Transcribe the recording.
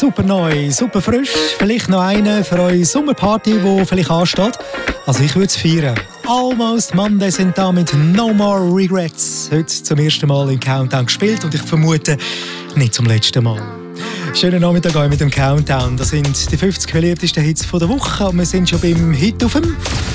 super neu, super frisch. Vielleicht noch eine für eure Sommerparty, die vielleicht ansteht. Also ich würde es feiern. Almost Monday sind da mit No More Regrets. Heute zum ersten Mal im Countdown gespielt und ich vermute, nicht zum letzten Mal. Schönen Nachmittag euch mit dem Countdown. Das sind die 50 beliebtesten Hits der Woche und wir sind schon beim Hit auf dem